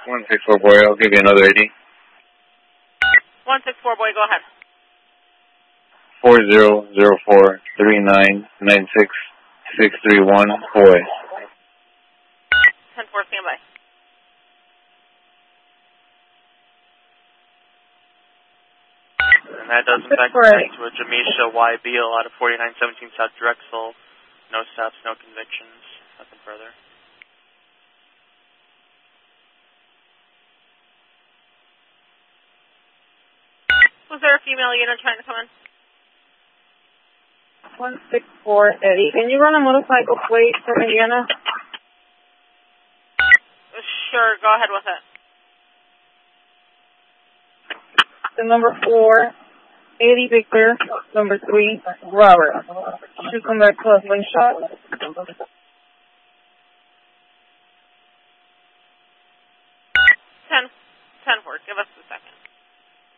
164 boy, I'll give you another 80. 164 boy, go ahead. 4004399661 boy. 10-4, stand by. And that does in fact connect to a Jamisha Y. Beal out of 4917 South Drexel. No stops, no convictions, nothing further. Was there a female unit trying to come in? 164 Eddie. Can you run a motorcycle plate for Indiana? Sure, go ahead with it. The number 4, Eddie Victor. Number 3, Robert. Shoot from that plus one shot. 10-4, give us a second.